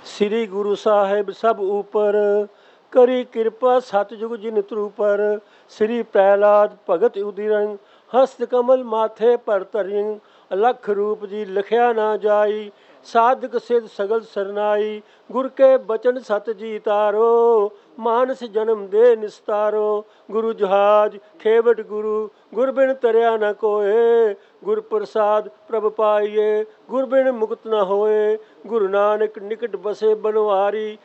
ਸ੍ਰੀ ਗੁਰੂ ਸਾਹਿਬ ਸਭ ਉਪਰ, ਕਰੀ ਕਿਰਪਾ ਸਤਿਜੁਗ ਜਿਨ ਤਰੂਪਰ। ਸ੍ਰੀ ਪ੍ਰਹਿਲਾਦ ਭਗਤ ਉਦੀਰੰ, ਹਸਤ ਕਮਲ ਮਾਥੇ ਪਰ ਧਰਿੰ। ਅਲਖ ਰੂਪ ਜੀ ਲਖਿਆ ਨਾ ਜਾਈ, ਸਾਧਕ ਸਿਧ ਸਗਲ ਸਰਨਾਈ। ਗੁਰ ਕੇ ਬਚਨ ਸਤ ਜੀ ਤਾਰੋ, ਮਾਨਸ ਜਨਮ ਦੇ ਨਿਸਤਾਰੋ। ਗੁਰੂ ਜਹਾਜ ਖੇਵਟ ਗੁਰੂ, ਗੁਰ ਬਿਨ ਤਰਿਆ ਨ ਕੋਏ। ਗੁਰ ਪ੍ਰਸਾਦ ਪ੍ਰਭ ਪਾਈਏ, ਗੁਰ ਬਿਨ ਮੁਕਤ ਨ ਹੋਏ। ਗੁਰੂ ਨਾਨਕ ਨਿਕਟ ਬਸੇ ਬਨਵਾਰੀ,